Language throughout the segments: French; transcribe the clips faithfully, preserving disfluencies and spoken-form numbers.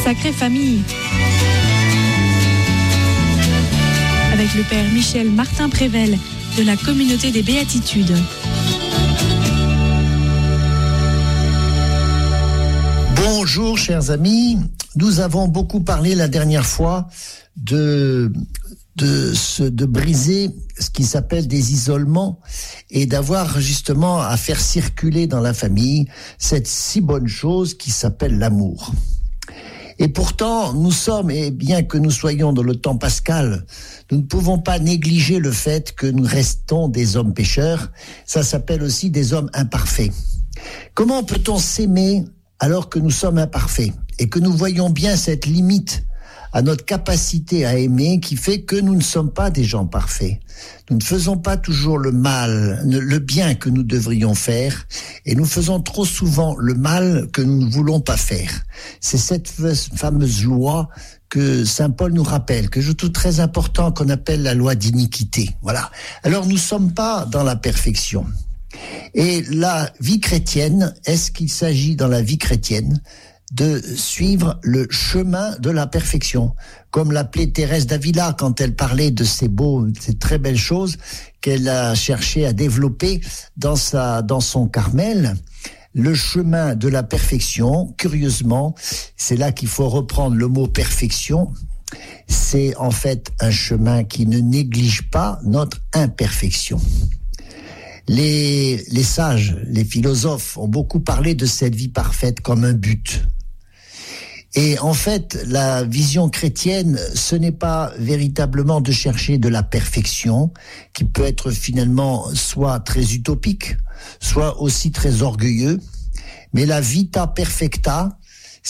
Sacrée Famille. Avec le Père Michel Martin Prével de la Communauté des Béatitudes. Bonjour chers amis, nous avons beaucoup parlé la dernière fois de, de, ce, de briser ce qui s'appelle des isolements et d'avoir justement à faire circuler dans la famille cette si bonne chose qui s'appelle l'amour. Et pourtant, nous sommes, et bien que nous soyons dans le temps pascal, nous ne pouvons pas négliger le fait que nous restons des hommes pécheurs. Ça s'appelle aussi des hommes imparfaits. Comment peut-on s'aimer alors que nous sommes imparfaits et que nous voyons bien cette limite à notre capacité à aimer qui fait que nous ne sommes pas des gens parfaits. Nous ne faisons pas toujours le mal, le bien que nous devrions faire et nous faisons trop souvent le mal que nous ne voulons pas faire. C'est cette fameuse loi que Saint Paul nous rappelle, que je trouve très important, qu'on appelle la loi d'iniquité. Voilà. Alors nous ne sommes pas dans la perfection. Et la vie chrétienne, est-ce qu'il s'agit dans la vie chrétienne de suivre le chemin de la perfection, comme l'appelait Thérèse d'Avila quand elle parlait de ces beaux, ces très belles choses qu'elle a cherché à développer dans sa, dans son Carmel. Le chemin de la perfection, curieusement, c'est là qu'il faut reprendre le mot perfection. C'est en fait un chemin qui ne néglige pas notre imperfection. Les, les sages, les philosophes ont beaucoup parlé de cette vie parfaite comme un but. Et en fait, la vision chrétienne, ce n'est pas véritablement de chercher de la perfection, qui peut être finalement soit très utopique, soit aussi très orgueilleux. Mais la vita perfecta,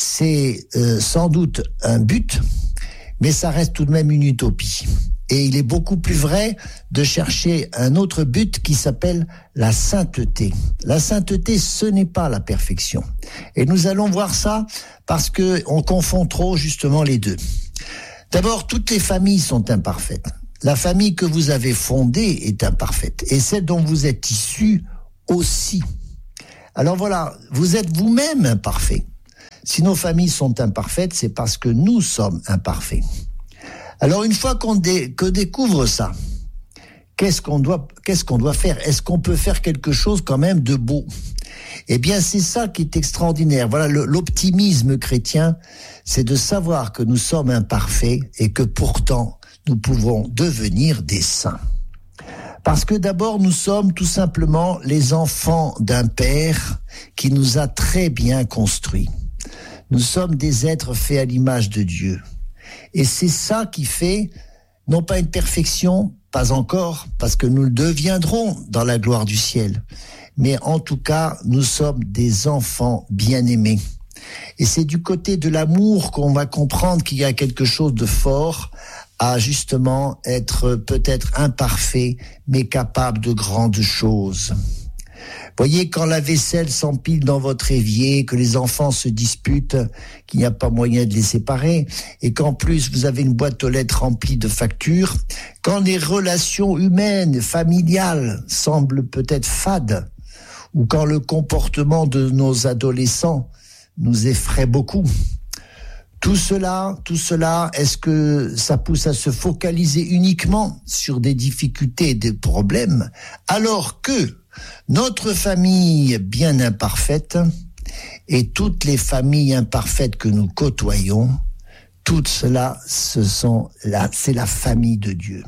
c'est euh, sans doute un but, mais ça reste tout de même une utopie. Et il est beaucoup plus vrai de chercher un autre but qui s'appelle la sainteté. La sainteté, ce n'est pas la perfection. Et nous allons voir ça parce que on confond trop justement les deux. D'abord, toutes les familles sont imparfaites. La famille que vous avez fondée est imparfaite. Et celle dont vous êtes issus aussi. Alors voilà, vous êtes vous-même imparfait. Si nos familles sont imparfaites, c'est parce que nous sommes imparfaits. Alors une fois qu'on dé, que découvre ça, qu'est-ce qu'on doit, qu'est-ce qu'on doit faire ? Est-ce qu'on peut faire quelque chose quand même de beau ? Eh bien, c'est ça qui est extraordinaire. Voilà, le, l'optimisme chrétien, c'est de savoir que nous sommes imparfaits et que pourtant nous pouvons devenir des saints. Parce que d'abord, nous sommes tout simplement les enfants d'un Père qui nous a très bien construits. Nous sommes des êtres faits à l'image de Dieu. Et c'est ça qui fait, non pas une perfection, pas encore, parce que nous le deviendrons dans la gloire du ciel. Mais en tout cas, nous sommes des enfants bien-aimés. Et c'est du côté de l'amour qu'on va comprendre qu'il y a quelque chose de fort à justement être peut-être imparfait, mais capable de grandes choses. Voyez, quand la vaisselle s'empile dans votre évier, que les enfants se disputent, qu'il n'y a pas moyen de les séparer, et qu'en plus vous avez une boîte aux lettres remplie de factures, quand les relations humaines, familiales semblent peut-être fades, ou quand le comportement de nos adolescents nous effraie beaucoup, tout cela, tout cela, est-ce que ça pousse à se focaliser uniquement sur des difficultés et des problèmes, alors que notre famille bien imparfaite et toutes les familles imparfaites que nous côtoyons, tout cela, ce sont la, c'est la famille de Dieu.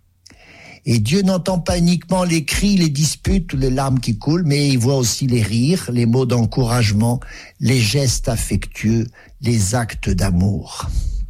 Et Dieu n'entend pas uniquement les cris, les disputes ou les larmes qui coulent, mais il voit aussi les rires, les mots d'encouragement, les gestes affectueux, les actes d'amour.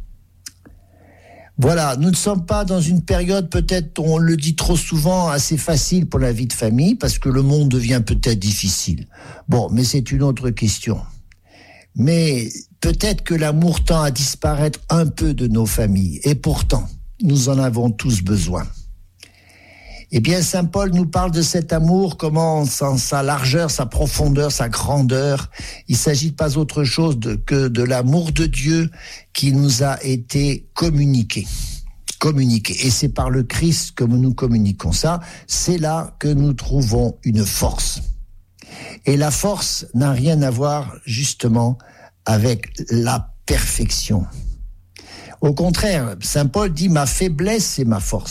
Voilà, nous ne sommes pas dans une période, peut-être, on le dit trop souvent, assez facile pour la vie de famille, parce que le monde devient peut-être difficile. Bon, mais c'est une autre question. Mais peut-être que l'amour tend à disparaître un peu de nos familles, et pourtant, nous en avons tous besoin. Eh bien, Saint Paul nous parle de cet amour, comment sans sa largeur, sa profondeur, sa grandeur. Il s'agit pas autre chose de, que de l'amour de Dieu qui nous a été communiqué. Communiqué. Et c'est par le Christ que nous communiquons ça. C'est là que nous trouvons une force. Et la force n'a rien à voir, justement, avec la perfection. Au contraire, saint Paul dit « ma faiblesse, c'est ma force ».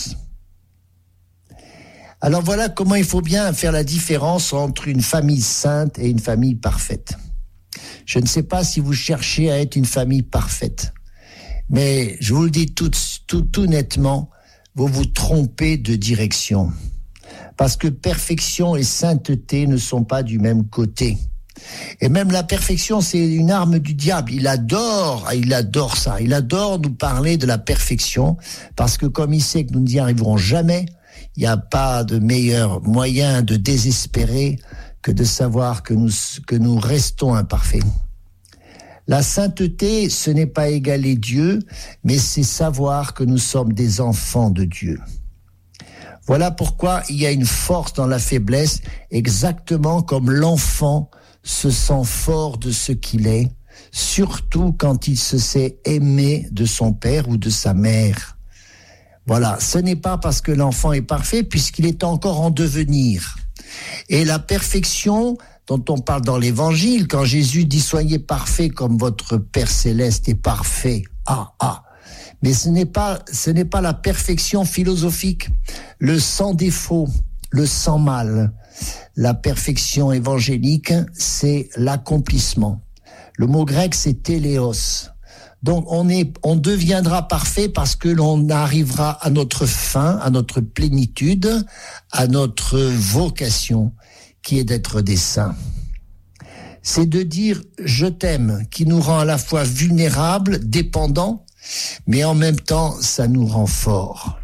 Alors voilà comment il faut bien faire la différence entre une famille sainte et une famille parfaite. Je ne sais pas si vous cherchez à être une famille parfaite, mais je vous le dis tout, tout, tout nettement, vous vous trompez de direction. Parce que perfection et sainteté ne sont pas du même côté. Et même la perfection, c'est une arme du diable. Il adore, il adore ça. Il adore nous parler de la perfection, parce que comme il sait que nous n'y arriverons jamais, il n'y a pas de meilleur moyen de désespérer que de savoir que nous, que nous restons imparfaits. La sainteté, ce n'est pas égaler Dieu, mais c'est savoir que nous sommes des enfants de Dieu. Voilà pourquoi il y a une force dans la faiblesse, exactement comme l'enfant se sent fort de ce qu'il est, surtout quand il se sait aimé de son père ou de sa mère. Voilà, ce n'est pas parce que l'enfant est parfait, puisqu'il est encore en devenir. Et la perfection dont on parle dans l'Évangile, quand Jésus dit « Soyez parfaits comme votre Père Céleste est parfait ». Ah, ah. Mais ce n'est pas, ce n'est pas la perfection philosophique, le sans défaut, le sans mal. La perfection évangélique, c'est l'accomplissement. Le mot grec, c'est téléos. Donc on est, on deviendra parfait parce que l'on arrivera à notre fin, à notre plénitude, à notre vocation, qui est d'être des saints. C'est de dire « je t'aime » qui nous rend à la fois vulnérables, dépendants, mais en même temps, ça nous rend forts.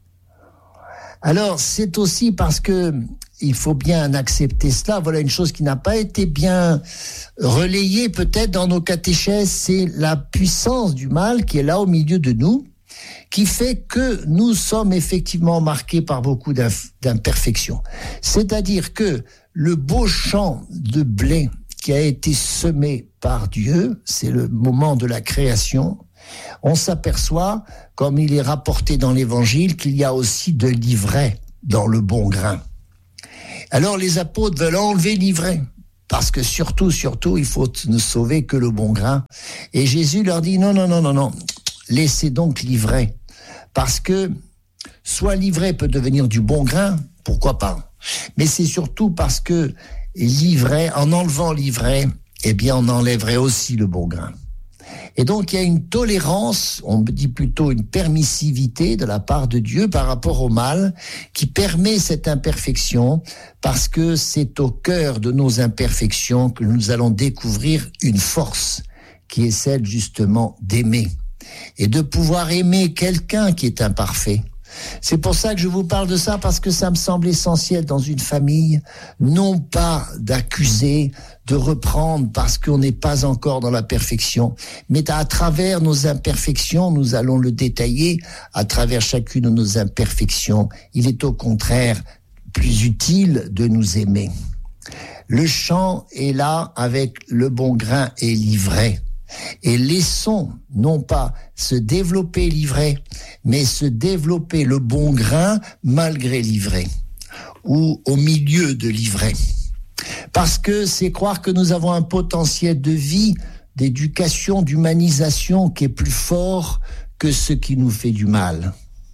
Alors, c'est aussi parce que il faut bien accepter cela. Voilà une chose qui n'a pas été bien relayée peut-être dans nos catéchèses, c'est la puissance du mal qui est là au milieu de nous, qui fait que nous sommes effectivement marqués par beaucoup d'imperfections. C'est-à-dire que le beau champ de blé qui a été semé par Dieu, c'est le moment de la création, on s'aperçoit, comme il est rapporté dans l'Évangile, qu'il y a aussi de l'ivraie dans le bon grain. Alors les apôtres veulent enlever l'ivraie, parce que surtout, surtout, il faut ne sauver que le bon grain. Et Jésus leur dit, non, non, non, non, non, laissez donc l'ivraie, parce que soit l'ivraie peut devenir du bon grain, pourquoi pas, mais c'est surtout parce que l'ivraie, en enlevant l'ivraie, eh bien on enlèverait aussi le bon grain. Et donc il y a une tolérance, on dit plutôt une permissivité de la part de Dieu par rapport au mal qui permet cette imperfection, parce que c'est au cœur de nos imperfections que nous allons découvrir une force qui est celle justement d'aimer et de pouvoir aimer quelqu'un qui est imparfait. C'est pour ça que je vous parle de ça, parce que ça me semble essentiel dans une famille, non pas d'accuser, de reprendre parce qu'on n'est pas encore dans la perfection, mais à travers nos imperfections, nous allons le détailler, à travers chacune de nos imperfections, il est au contraire plus utile de nous aimer. Le champ est là avec le bon grain et l'ivraie. Et laissons non pas se développer l'ivraie, mais se développer le bon grain malgré l'ivraie, ou au milieu de l'ivraie. Parce que c'est croire que nous avons un potentiel de vie, d'éducation, d'humanisation qui est plus fort que ce qui nous fait du mal.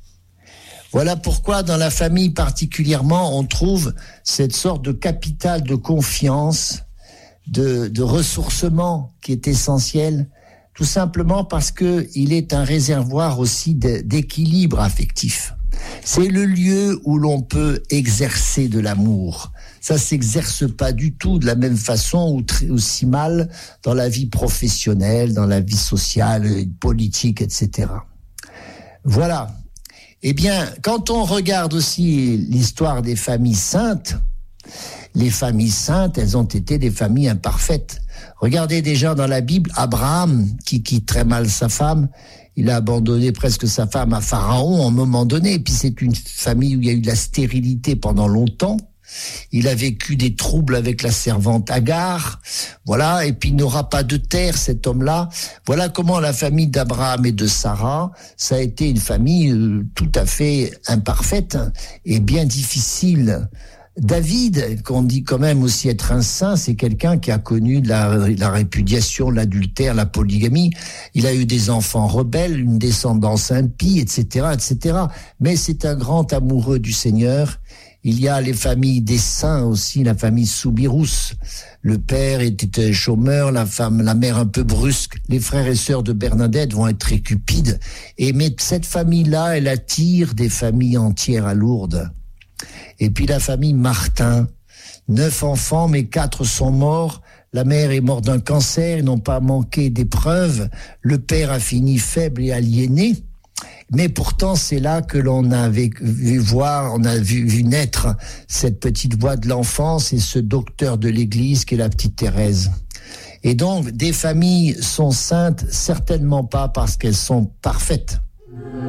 Voilà pourquoi dans la famille particulièrement, on trouve cette sorte de capital de confiance, De, de ressourcement qui est essentiel, tout simplement parce que il est un réservoir aussi de, d'équilibre affectif. C'est le lieu où l'on peut exercer de l'amour. Ça s'exerce pas du tout de la même façon ou très, aussi mal dans la vie professionnelle, dans la vie sociale, politique, et cetera. Voilà. Eh bien, quand on regarde aussi l'histoire des familles saintes, les familles saintes, elles ont été des familles imparfaites. Regardez déjà dans la Bible, Abraham, qui quitte très mal sa femme, il a abandonné presque sa femme à Pharaon à un moment donné, et puis c'est une famille où il y a eu de la stérilité pendant longtemps. Il a vécu des troubles avec la servante Agar, voilà, et puis il n'aura pas de terre, cet homme-là. Voilà comment la famille d'Abraham et de Sarah, ça a été une famille tout à fait imparfaite et bien difficile David, qu'on dit quand même aussi être un saint, c'est quelqu'un qui a connu la, la répudiation, l'adultère, la polygamie. Il a eu des enfants rebelles, une descendance impie, et cetera, et cetera. Mais c'est un grand amoureux du Seigneur. Il y a les familles des saints aussi, la famille Soubirous. Le père était chômeur, la femme, la mère un peu brusque. Les frères et sœurs de Bernadette vont être très cupides. Et mais cette famille-là, elle attire des familles entières à Lourdes. Et puis la famille Martin, neuf enfants, mais quatre sont morts. La mère est morte d'un cancer, ils n'ont pas manqué d'épreuves. Le père a fini faible et aliéné. Mais pourtant, c'est là que l'on a vu voir, on a vu, vu naître cette petite voix de l'enfance et ce docteur de l'église qui est la petite Thérèse. Et donc, des familles sont saintes, certainement pas parce qu'elles sont parfaites.